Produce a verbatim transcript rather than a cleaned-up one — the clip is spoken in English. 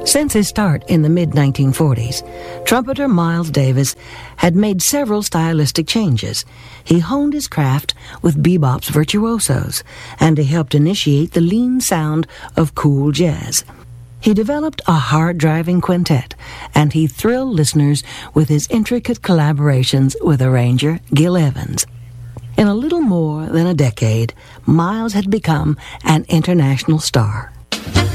Since his start in the mid nineteen forties, trumpeter Miles Davis had made several stylistic changes. He honed his craft with bebop's virtuosos, and he helped initiate the lean sound of cool jazz. He developed a hard-driving quintet, and he thrilled listeners with his intricate collaborations with arranger Gil Evans. In a little more than a decade, Miles had become an international star.